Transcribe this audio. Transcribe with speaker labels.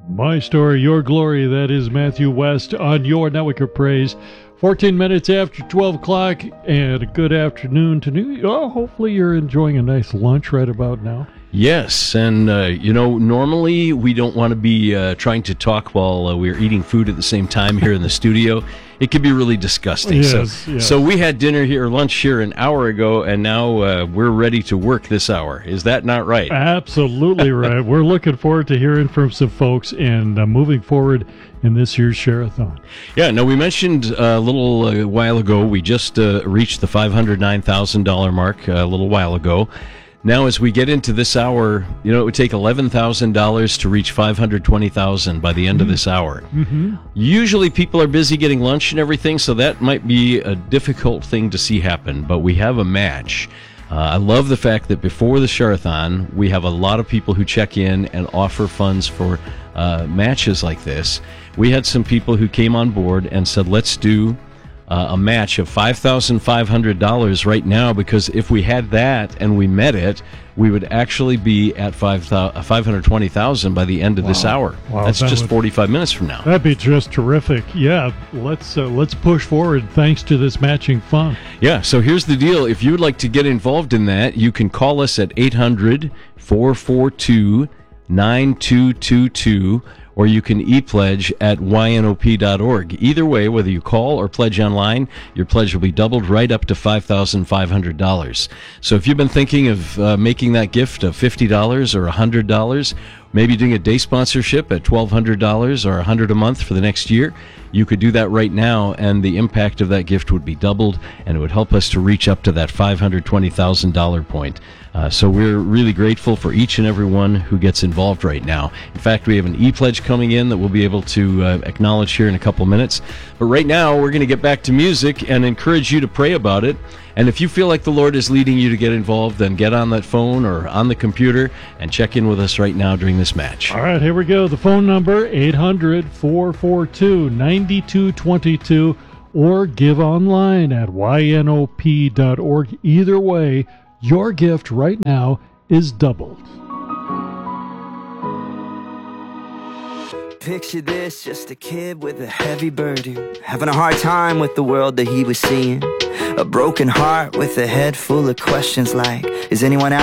Speaker 1: My story, your glory. That is Matthew West on your Network of Praise. 14 minutes after 12 o'clock, and a good afternoon to you. Oh, hopefully you're enjoying a nice lunch right about now.
Speaker 2: Yes, and normally we don't want to be trying to talk while we're eating food at the same time here in the studio. It could be really disgusting.
Speaker 1: Yes.
Speaker 2: So we had lunch here an hour ago, and now we're ready to work this hour. Is that not right?
Speaker 1: Absolutely right. We're looking forward to hearing from some folks and moving forward in this year's Share-a-thon.
Speaker 2: Yeah, no, we mentioned a little while ago, we just reached the $509,000 mark a little while ago. Now, as we get into this hour, it would take $11,000 to reach $520,000 by the end of this hour.
Speaker 1: Mm-hmm.
Speaker 2: Usually people are busy getting lunch and everything, so that might be a difficult thing to see happen, but we have a match. I love the fact that before the Share-a-thon, we have a lot of people who check in and offer funds for matches like this. We had some people who came on board and said, let's do a match of $5,500 right now, because if we had that and we met it, we would actually be at $520,000 by the end of this hour.
Speaker 1: Wow,
Speaker 2: that's just 45 minutes from now.
Speaker 1: That'd be just terrific. Yeah, let's push forward thanks to this matching fund.
Speaker 2: Yeah, so here's the deal. If you would like to get involved in that, you can call us at 800-442-9222, or you can e-pledge at ynop.org. Either way, whether you call or pledge online, your pledge will be doubled right up to $5,500. So if you've been thinking of making that gift of $50 or $100, maybe doing a day sponsorship at $1,200 or $100 a month for the next year, you could do that right now, and the impact of that gift would be doubled, and it would help us to reach up to that $520,000 point. So we're really grateful for each and every one who gets involved right now. In fact, we have an e-pledge coming in that we'll be able to acknowledge here in a couple minutes. But right now, we're going to get back to music and encourage you to pray about it. And if you feel like the Lord is leading you to get involved, then get on that phone or on the computer and check in with us right now during this match.
Speaker 1: All right, here we go. The phone number, 800-442-9222, or give online at ynop.org. Either way, your gift right now is doubled.
Speaker 3: Picture this, just a kid with a heavy burden, having a hard time with the world that he was seeing. A broken heart with a head full of questions like, is anyone out